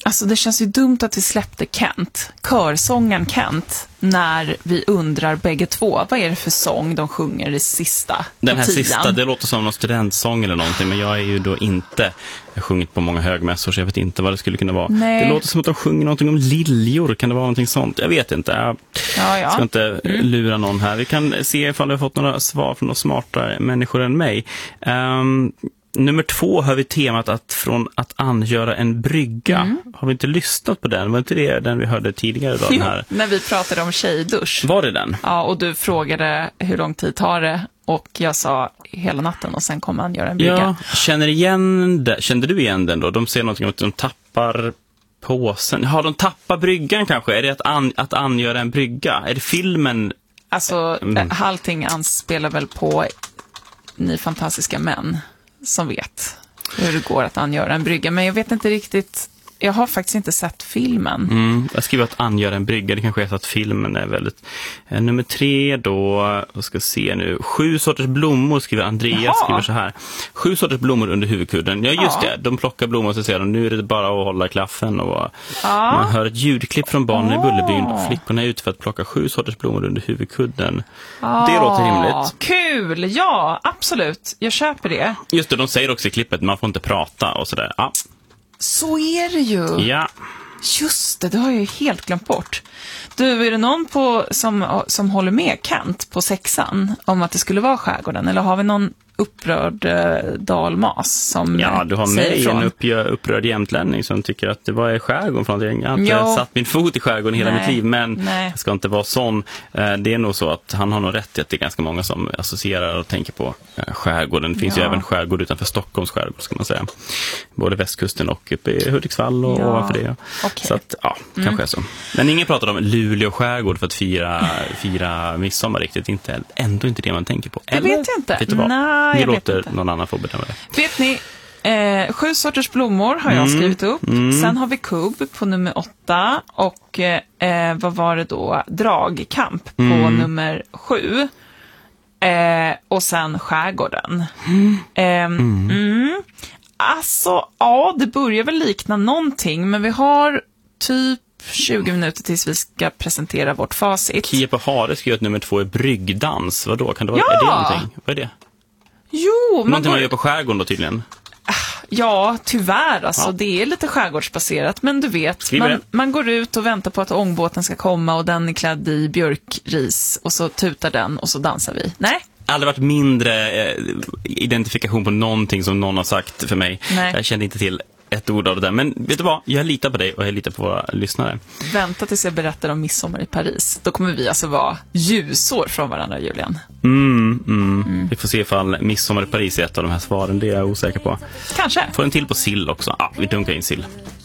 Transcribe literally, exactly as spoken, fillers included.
Alltså det känns ju dumt att vi släppte Kent, körsången Kent, när vi undrar bägge två, vad är det för sång de sjunger i sista? Den här sista, det låter som någon studentsång eller någonting, men jag är ju då inte, jag har sjungit på många högmässor så jag vet inte vad det skulle kunna vara. Nej. Det låter som att de sjunger någonting om liljor, kan det vara någonting sånt? Jag vet inte, jag ja, ja. ska inte mm. lura någon här. Vi kan se ifall vi har fått några svar från några smartare människor än mig. Um, Nummer två har vi temat att från att angöra en brygga. Mm. Har vi inte lyssnat på den? Var inte det den vi hörde tidigare idag? Jo, den här? När vi pratade om tjejdusch. Var det den? Ja, och du frågade hur lång tid tar det? Och jag sa hela natten och sen kommer han göra en brygga. Ja, känner igen det. Kände du igen den då? De ser någonting om att de tappar påsen. Har de tappat bryggan kanske? Är det att, an, att angöra en brygga? Är det filmen? Alltså, mm. allting anspelar väl på Ni fantastiska män som vet hur det går att angöra en brygga. Men jag vet inte riktigt, jag har faktiskt inte sett filmen. Mm, jag skriver att angöra en brygga, det kanske är så att filmen är väldigt... Eh, nummer tre då, vad ska jag se nu, sju sorters blommor skriver Andreas, Jaha. skriver så här. Sju sorters blommor under huvudkudden. Ja just ja. det, de plockar blommor och så säger de, nu är det bara att hålla klaffen. Och ja. Man hör ett ljudklipp från barnen oh. i Bullerbyn och flickorna är ute för att plocka sju sorters blommor under huvudkudden. Oh. Det låter rimligt. Kul, ja absolut, jag köper det. Just det, de säger också i klippet, man får inte prata och sådär. Ja. Så är det ju. Ja. Just det, det har jag ju helt glömt bort. Du, är det någon på, som, som håller med Kent på sexan om att det skulle vara skärgården? Eller har vi någon upprörd eh, dalmas som Ja, du har med en upp, upprörd jämtlänning som tycker att det var i skärgården från att jag har inte jo. satt min fot i skärgården hela Nej. mitt liv, men Nej. jag ska inte vara sån. Eh, det är nog så att han har nog rätt i att det är ganska många som associerar och tänker på eh, skärgården. Det finns ja. ju även skärgård utanför Stockholms skärgård ska man säga. Både västkusten och uppe i Hudiksvall och ja. ovanför det. Okay. Så att, ja, mm. kanske är så. Men ingen pratar om Luleå skärgård för att fira, fira midsommar riktigt. Inte, ändå inte det man tänker på. Det Eller, vet jag inte. Vet du vad? Nej. Vi låter någon annan få bedöma det. Vet ni, eh, sju sorters blommor har jag mm, skrivit upp. Mm. Sen har vi kubb på nummer åtta. Och eh, vad var det då? Dragkamp på mm. nummer sju. Eh, och sen skärgården. Mm. Eh, mm. Mm. Alltså, ja, det börjar väl likna någonting. Men vi har typ tjugo minuter tills vi ska presentera vårt facit. Kia på Hare skriver att nummer två är bryggdans. Vadå? Kan det vara, ja. är det någonting? Vad är det? Jo, någonting man, går... man gör på skärgården då tydligen. Ja, tyvärr. Alltså, ja. det är lite skärgårdsbaserat. Men du vet, man, man går ut och väntar på att ångbåten ska komma och den är klädd i björkris och så tutar den och så dansar vi. Nej? Aldrig varit mindre eh, identifikation på någonting som någon har sagt för mig. Nej. Jag kände inte till ett ord av det där. Men vet du vad? Jag litar på dig och jag litar på våra lyssnare. Vänta tills jag berättar om midsommar i Paris. Då kommer vi alltså vara ljusår från varandra, Julian. Mm, mm. Mm. Vi får se ifall midsommar i Paris är ett av de här svaren. Det är jag osäker på. Kanske. Får en till på sill också. Ja, vi dunkar in sill.